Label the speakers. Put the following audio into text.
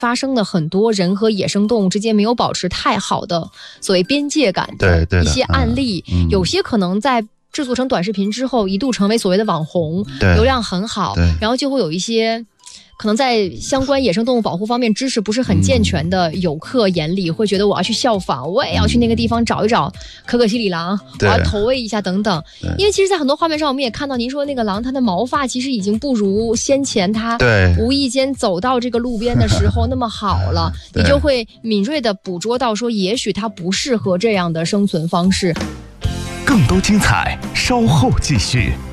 Speaker 1: 发生的很多人和野生动物之间没有保持太好的所谓边界感的一些案例，有些可能在制作成短视频之后一度成为所谓的网红，流量很好，然后就会有一些可能在相关野生动物保护方面知识不是很健全的游客眼里，会觉得我要去效仿，我也要去那个地方找一找可西里狼，我要投喂一下等等。因为其实在很多画面上我们也看到，您说那个狼它的毛发其实已经不如先前它无意间走到这个路边的时候那么好了，你就会敏锐地捕捉到说也许它不适合这样的生存方式。
Speaker 2: 更多精彩稍后继续。